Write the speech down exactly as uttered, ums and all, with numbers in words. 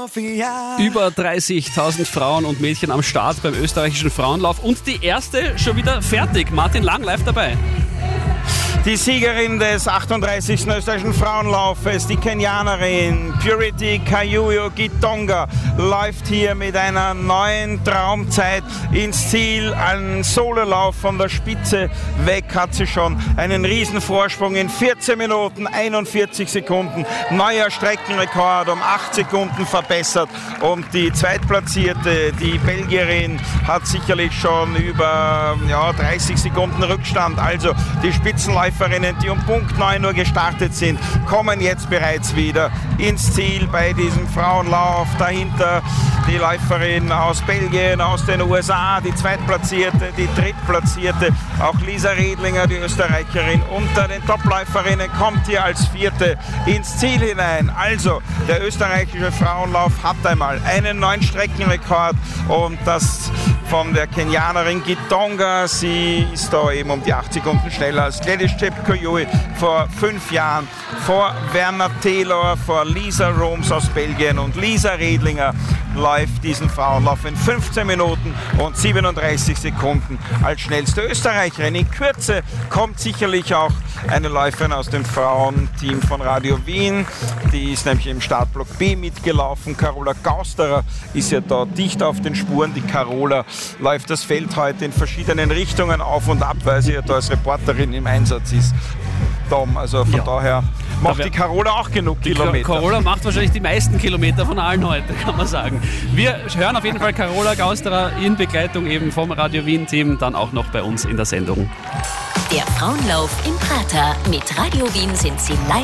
Sophia. Über dreißigtausend Frauen und Mädchen am Start beim österreichischen Frauenlauf und die erste schon wieder fertig. Martin Lang live dabei. Die Siegerin des achtunddreißigsten österreichischen Frauenlaufes, die Kenianerin Purity Kayuyo Gitonga, läuft hier mit einer neuen Traumzeit ins Ziel. Ein Sololauf von der Spitze weg hat sie schon einen riesen Vorsprung in vierzehn Minuten einundvierzig Sekunden. Neuer Streckenrekord um acht Sekunden verbessert. Und die Zweitplatzierte, die Belgierin, hat sicherlich schon über ja, dreißig Sekunden Rückstand. Also die Spitzenläufer, die um Punkt neun Uhr gestartet sind, kommen jetzt bereits wieder ins Ziel bei diesem Frauenlauf. Dahinter die Läuferin aus Belgien, aus den U S A, die Zweitplatzierte, die Drittplatzierte. Auch Lisa Redlinger, die Österreicherin, unter den Topläuferinnen kommt hier als Vierte ins Ziel hinein. Also der österreichische Frauenlauf hat einmal einen neuen Streckenrekord und das von der Kenianerin Gitonga. Sie ist da eben um die acht Sekunden schneller als Gladys Chepkoyoe vor fünf Jahren, vor Werner Taylor, vor Lisa Roms aus Belgien, und Lisa Redlinger läuft diesen Frauenlauf in fünfzehn Minuten und siebenunddreißig Sekunden als schnellste Österreicherin. In Kürze kommt sicherlich auch eine Läuferin aus dem Frauenteam von Radio Wien. Die ist nämlich im Startblock B mitgelaufen. Carola Gausterer ist ja da dicht auf den Spuren. Die Carola läuft das Feld heute in verschiedenen Richtungen auf und ab, weil sie ja da als Reporterin im Einsatz ist. Tom, also von ja. daher macht da die Carola auch genug die Kilometer. Carola macht wahrscheinlich die meisten Kilometer von allen heute, kann man sagen. Wir hören auf jeden Fall Carola Gausterer in Begleitung eben vom Radio Wien-Team dann auch noch bei uns in der Sendung. Der Frauenlauf im Prater. Mit Radio Wien sind Sie live